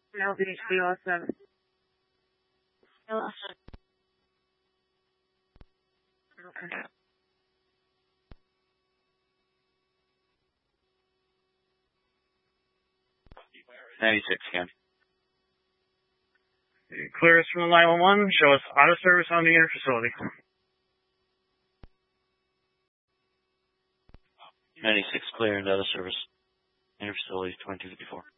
No, BHP lost 7. I lost 7. Okay. 96 again. Clear us from the 911. Show us auto service on the inner facility. 96 clear and out of service. Inner facility 2254.